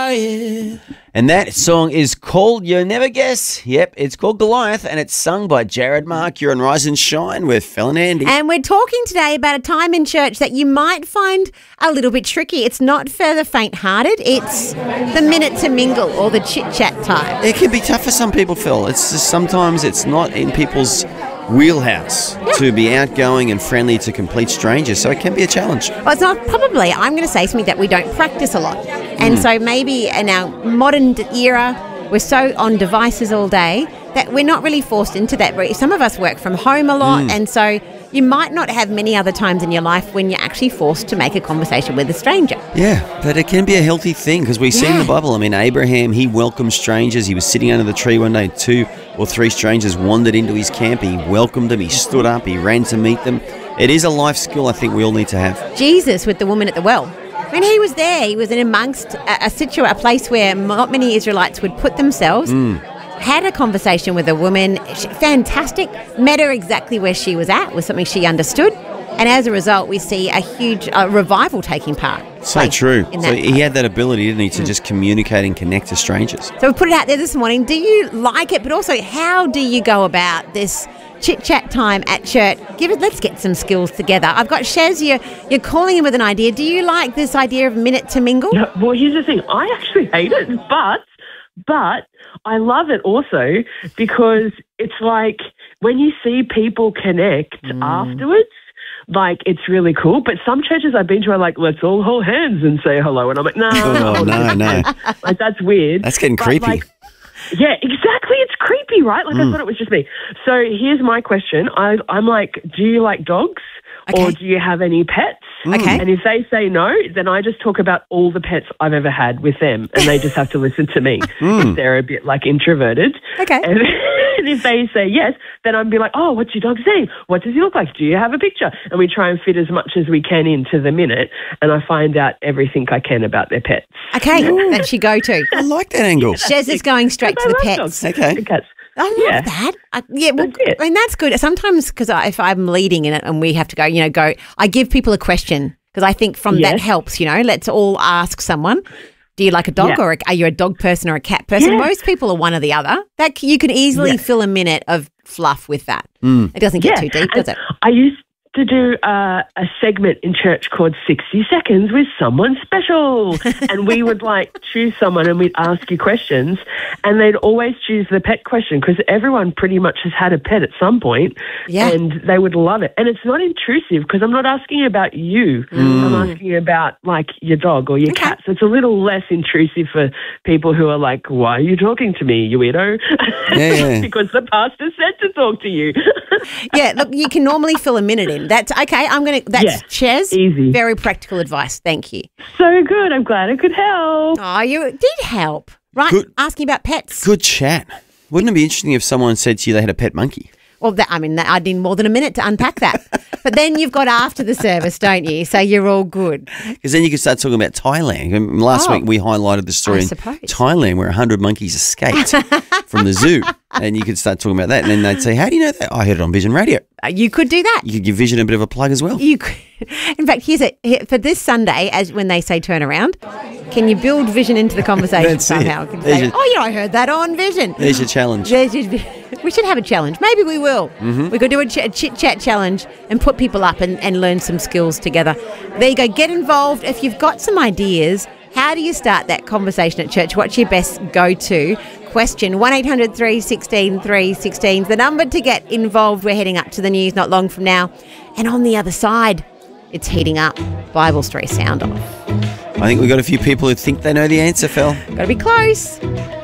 Goliath. And that song is called, you'll never guess, yep, it's called Goliath, and it's sung by Jared Mark. You're on Rise and Shine with Phil and Andy. And we're talking today about a time in church that you might find a little bit tricky. It's not for the faint-hearted. It's the minute to mingle or the chit-chat time. It can be tough for some people, Phil. It's just sometimes it's not in people's wheelhouse to be outgoing and friendly to complete strangers, so it can be a challenge. Well, it's not probably, I'm going to say something that we don't practice a lot. And so maybe in our modern era, we're so on devices all day that we're not really forced into that. Some of us work from home a lot, and so you might not have many other times in your life when you're actually forced to make a conversation with a stranger. Yeah, but it can be a healthy thing because we see in the Bible, I mean, Abraham, he welcomed strangers. He was sitting under the tree one day, 2 or 3 strangers wandered into his camp. He welcomed them, he stood up, he ran to meet them. It is a life skill I think we all need to have. Jesus with the woman at the well. When he was there, he was in amongst a place where not many Israelites would put themselves. Had a conversation with a woman, fantastic, met her exactly where she was at, was something she understood, and as a result we see a huge revival taking part. So true. So he had that ability, didn't he, to just communicate and connect to strangers. So we put it out there this morning. Do you like it, but also how do you go about this chit-chat time at church? Let's get some skills together. I've got Shez, you're calling in with an idea. Do you like this idea of a minute to mingle? No, well, here's the thing. I actually hate it, but I love it also because it's like when you see people connect afterwards, like it's really cool. But some churches I've been to are like, let's all hold hands and say hello. And I'm like, no. Like that's weird. That's getting creepy. Like, yeah, exactly. It's creepy, right? Like I thought it was just me. So here's my question. I'm like, do you like dogs? Okay. Or do you have any pets? Okay. And if they say no, then I just talk about all the pets I've ever had with them, and they just have to listen to me if they're a bit like introverted. Okay. And if they say yes, then I'd be like, oh, what's your dog's name? What does he look like? Do you have a picture? And we try and fit as much as we can into the minute, and I find out everything I can about their pets. Okay, that's your go-to. I like that angle. Shez is going straight to the pets. Dogs. Okay. And cats. I love that. Well, That's it. I mean, that's good. Sometimes, because if I'm leading in it and we have to go, I give people a question because I think from that helps, let's all ask someone, do you like a dog or are you a dog person or a cat person? Most people are one or the other. That you can easily fill a minute of fluff with that. It doesn't get too deep, does it? I used to do a segment in church called 60 Seconds with Someone Special. And we would choose someone and we'd ask you questions, and they'd always choose the pet question because everyone pretty much has had a pet at some point and they would love it. And it's not intrusive because I'm not asking about you. I'm asking about your dog or your cat. So it's a little less intrusive for people who are like, why are you talking to me, you weirdo? Yeah. Because the pastor said to talk to you. Look, you can normally fill a minute in. That's okay. That's Shez. Easy. Very practical advice. Thank you. So good. I'm glad I could help. Oh, you did help. Right. Good. Asking about pets. Good chat. Wouldn't it be interesting if someone said to you they had a pet monkey? Well, I need more than a minute to unpack that. But then you've got after the service, don't you? So you're all good. Because then you could start talking about Thailand. Last week we highlighted the story in Thailand where 100 monkeys escaped from the zoo. And you could start talking about that. And then they'd say, how do you know that? I heard it on Vision Radio. You could do that. You could give Vision a bit of a plug as well. You could. In fact, for this Sunday, when they say turn around, can you build Vision into the conversation somehow? Say, I heard that on Vision. There's your challenge. We should have a challenge. Maybe we will. We could do a chit-chat challenge and put people up and learn some skills together. There you go. Get involved. If you've got some ideas, how do you start that conversation at church? What's your best go-to question? 1800 316 316 is the number to get involved. We're heading up to the news not long from now. And on the other side, it's heating up. Bible story sound off. I think we've got a few people who think they know the answer, Phil. Got to be close.